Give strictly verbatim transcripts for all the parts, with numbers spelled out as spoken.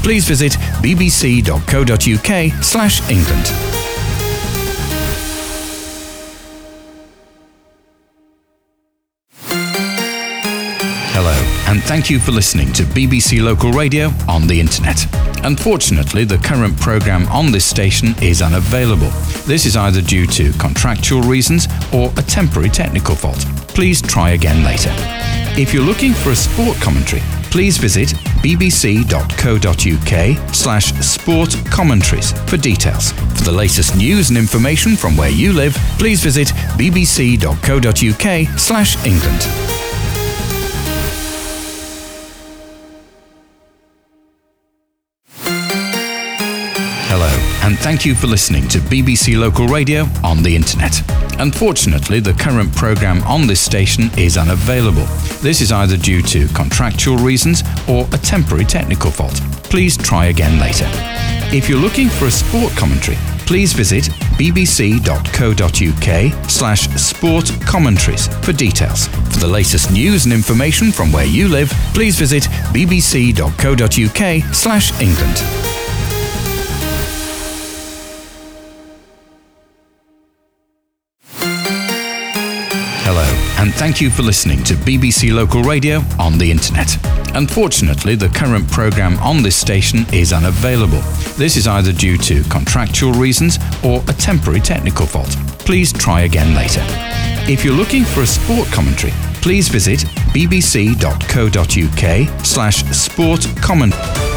please visit bbc.co.uk slash England. Hello, and thank you for listening to B B C Local Radio on the internet. Unfortunately, the current programme on this station is unavailable. This is either due to contractual reasons or a temporary technical fault. Please try again later. If you're looking for a sport commentary, please visit bbc.co.uk slash sport commentaries for details. For the latest news and information from where you live, please visit bbc.co.uk slash England. Hello, and thank you for listening to B B C Local Radio on the internet. Unfortunately, the current programme on this station is unavailable. This is either due to contractual reasons or a temporary technical fault. Please try again later. If you're looking for a sport commentary, please visit bbc.co.uk slash sport commentaries for details. For the latest news and information from where you live, please visit bbc.co.uk slash England. Hello, and thank you for listening to B B C Local Radio on the internet. Unfortunately, the current programme on this station is unavailable. This is either due to contractual reasons or a temporary technical fault. Please try again later. If you're looking for a sport commentary, please visit bbc.co.uk slash sport comment.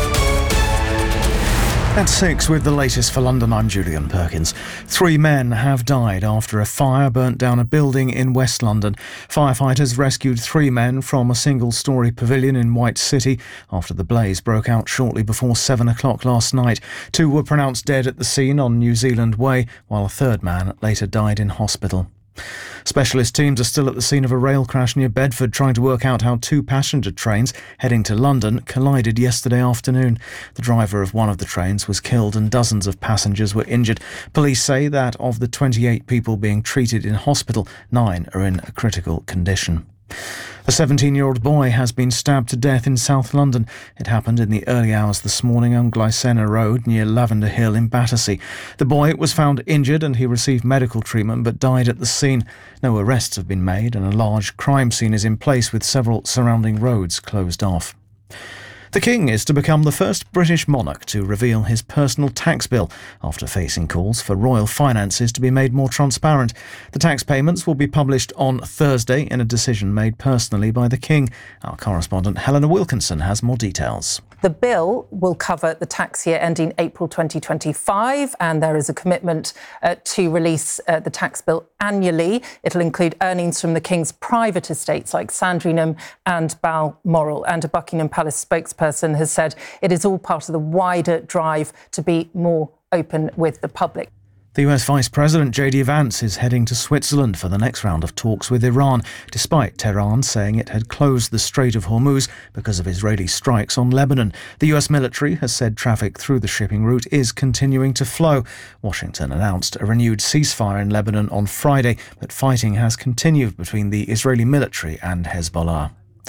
At six with the latest for London, I'm Julian Perkins. Three men have died after a fire burnt down a building in West London. Firefighters rescued three men from a single-storey pavilion in White City after the blaze broke out shortly before seven o'clock last night. Two were pronounced dead at the scene on New Zealand Way, while a third man later died in hospital. Specialist teams are still at the scene of a rail crash near Bedford trying to work out how two passenger trains heading to London collided yesterday afternoon. The driver of one of the trains was killed and dozens of passengers were injured. Police say that of the twenty-eight people being treated in hospital, nine are in a critical condition. A seventeen-year-old boy has been stabbed to death in South London. It happened in the early hours this morning on Glycena Road near Lavender Hill in Battersea. The boy was found injured and he received medical treatment but died at the scene. No arrests have been made and a large crime scene is in place with several surrounding roads closed off. The King is to become the first British monarch to reveal his personal tax bill after facing calls for royal finances to be made more transparent. The tax payments will be published on Thursday in a decision made personally by the King. Our correspondent Helena Wilkinson has more details. The bill will cover the tax year ending April twenty twenty-five, and there is a commitment uh, to release uh, the tax bill annually. It'll include earnings from the King's private estates like Sandringham and Balmoral. And a Buckingham Palace spokesperson has said it is all part of the wider drive to be more open with the public. The U S Vice President J D Vance is heading to Switzerland for the next round of talks with Iran, despite Tehran saying it had closed the Strait of Hormuz because of Israeli strikes on Lebanon. The U S military has said traffic through the shipping route is continuing to flow. Washington announced a renewed ceasefire in Lebanon on Friday, but fighting has continued between the Israeli military and Hezbollah.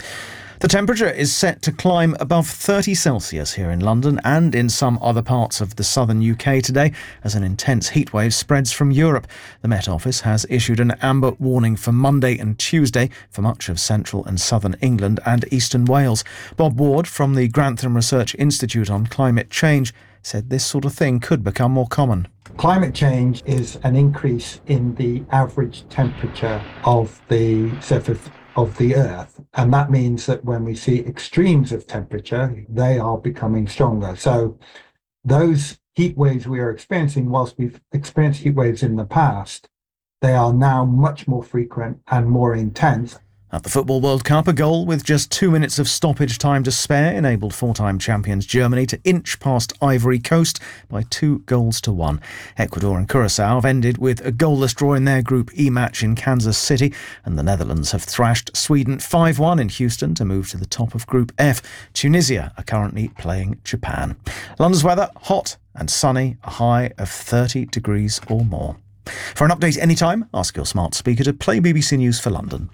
The temperature is set to climb above thirty Celsius here in London and in some other parts of the southern U K today as an intense heatwave spreads from Europe. The Met Office has issued an amber warning for Monday and Tuesday for much of central and southern England and eastern Wales. Bob Ward from the Grantham Research Institute on Climate Change said this sort of thing could become more common. Climate change is an increase in the average temperature of the surface of the Earth. And that means that when we see extremes of temperature, they are becoming stronger. So those heat waves we are experiencing, whilst we've experienced heat waves in the past, they are now much more frequent and more intense. At the Football World Cup, a goal with just two minutes of stoppage time to spare enabled four-time champions Germany to inch past Ivory Coast by two goals to one. Ecuador and Curacao have ended with a goalless draw in their Group E match in Kansas City, and the Netherlands have thrashed Sweden five one in Houston to move to the top of Group F. Tunisia are currently playing Japan. London's weather, hot and sunny, a high of thirty degrees or more. For an update anytime, ask your smart speaker to play B B C News for London.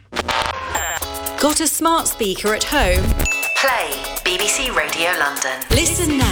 Got a smart speaker at home? Play B B C Radio London. Listen now.